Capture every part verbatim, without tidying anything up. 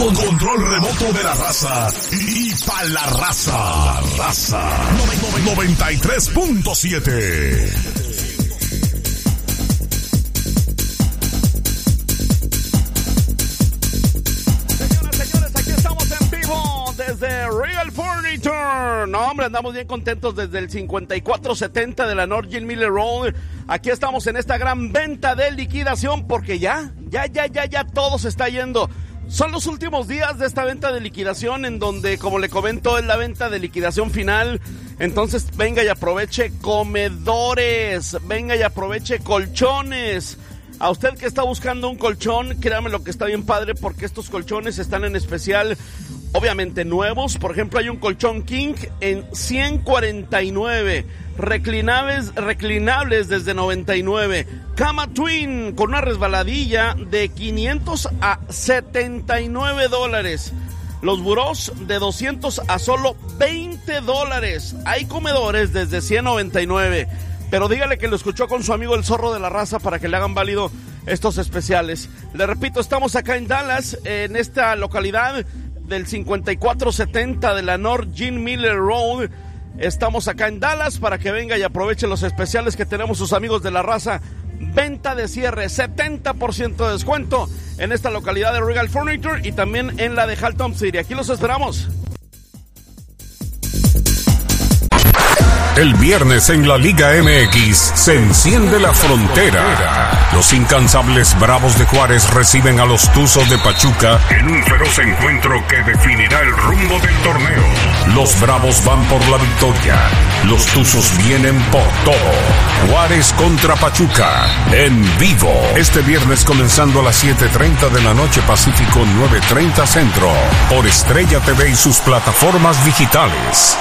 Con control remoto de la raza. Y pa' la raza. La raza. noventa y tres punto siete. Desde Real Furniture. No, hombre, andamos bien contentos desde el cincuenta y cuatro setenta de la North Gene Miller Road. Aquí estamos en esta gran venta de liquidación porque ya, ya, ya, ya, ya todo se está yendo. Son los últimos días de esta venta de liquidación en donde, como le comento, es la venta de liquidación final. Entonces, venga y aproveche comedores, venga y aproveche colchones. A usted que está buscando un colchón, créame lo que está bien padre porque estos colchones están en especial, obviamente nuevos. Por ejemplo, hay un colchón King en ciento cuarenta y nueve, reclinables, reclinables desde noventa y nueve, cama Twin con una resbaladilla de quinientos a setenta y nueve dólares. Los burós de doscientos a solo veinte dólares. Hay comedores desde ciento noventa y nueve. Pero dígale que lo escuchó con su amigo el Zorro de la Raza para que le hagan válido estos especiales. Le repito, estamos acá en Dallas, en esta localidad del cincuenta y cuatro setenta de la North Gene Miller Road. Estamos acá en Dallas para que venga y aproveche los especiales que tenemos sus amigos de la Raza. Venta de cierre, setenta por ciento de descuento en esta localidad de Regal Furniture y también en la de Haltom City. Aquí los esperamos. El viernes en la Liga M X se enciende la frontera. Los incansables Bravos de Juárez reciben a los Tuzos de Pachuca en un feroz encuentro que definirá el rumbo del torneo. Los Bravos van por la victoria. Los Tuzos vienen por todo. Juárez contra Pachuca en vivo. Este viernes comenzando a las siete treinta de la noche Pacífico, nueve treinta Centro. Por Estrella T V y sus plataformas digitales.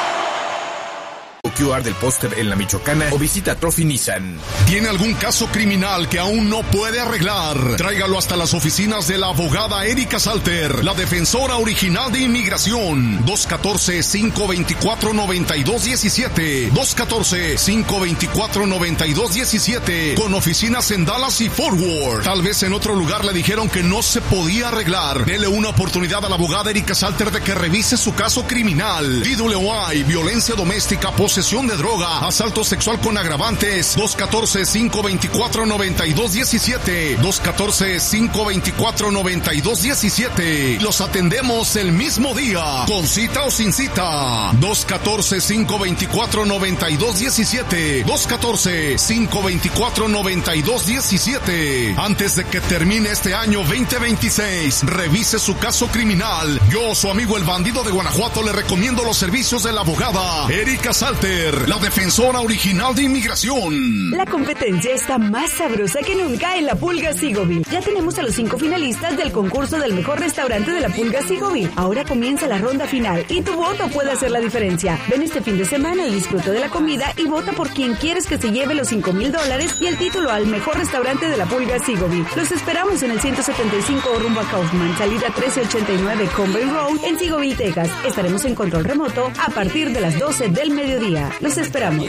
Q R del póster en la Michoacana o visita Trophy Nissan. ¿Tiene algún caso criminal que aún no puede arreglar? Tráigalo hasta las oficinas de la abogada Erika Salter, la defensora original de inmigración. dos uno cuatro, cinco dos cuatro, nueve dos uno siete. dos uno cuatro, cinco dos cuatro, nueve dos uno siete. Con oficinas en Dallas y Fort Worth. Tal vez en otro lugar le dijeron que no se podía arreglar. Dele una oportunidad a la abogada Erika Salter de que revise su caso criminal. D W I, violencia doméstica, posesión de droga, asalto sexual con agravantes. dos uno cuatro, cinco dos cuatro, nueve dos uno siete. dos uno cuatro, cinco dos cuatro, nueve dos uno siete. Los atendemos el mismo día, con cita o sin cita. dos uno cuatro, cinco dos cuatro, nueve dos uno siete. dos uno cuatro, cinco dos cuatro, nueve dos uno siete. Antes de que termine este año veinte veintiséis, revise su caso criminal. Yo, su amigo el bandido de Guanajuato, le recomiendo los servicios de la abogada Erika Salter, la defensora original de inmigración. La competencia está más sabrosa que nunca en la Pulga Segovia. Ya tenemos a los cinco finalistas del concurso del mejor restaurante de la Pulga Segovia. Ahora comienza la ronda final y tu voto puede hacer la diferencia. Ven este fin de semana y disfruta de la comida y vota por quien quieres que se lleve los cinco mil dólares y el título al mejor restaurante de la Pulga Segovia. Los esperamos en el ciento setenta y cinco rumbo a Kaufman, salida trece ochenta y nueve Conway Road en Segovia, Texas. Estaremos en control remoto a partir de las doce del mediodía. Los esperamos.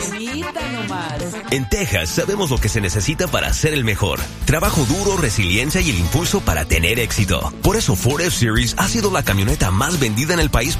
En Texas sabemos lo que se necesita para ser el mejor. Trabajo duro, resiliencia y el impulso para tener éxito. Por eso Ford F-Series ha sido la camioneta más vendida en el país